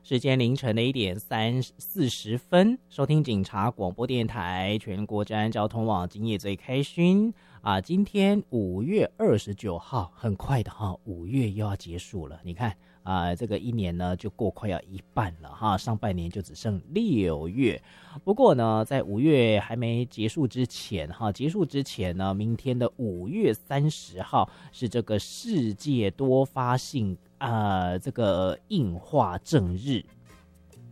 时间凌晨的1:40，收听警察广播电台全国治安交通网，今夜最开心啊！今天5月29号，很快的哈，5月又要结束了。你看啊，这个一年呢就过快要一半了哈，上半年就只剩6月。不过呢，在5月还没结束之前哈，结束之前呢，明天的5月30号是这个世界多发性这个硬化症日